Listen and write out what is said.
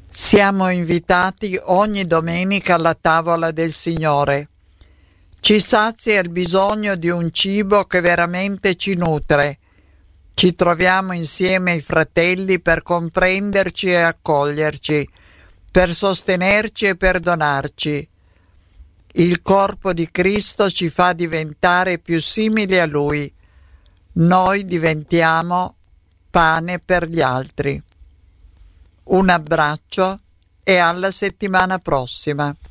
Siamo invitati ogni domenica alla tavola del Signore. Ci sazia il bisogno di un cibo che veramente ci nutre. Ci troviamo insieme ai fratelli per comprenderci e accoglierci, per sostenerci e perdonarci. Il corpo di Cristo ci fa diventare più simili a Lui. Noi diventiamo pane per gli altri. Un abbraccio e alla settimana prossima.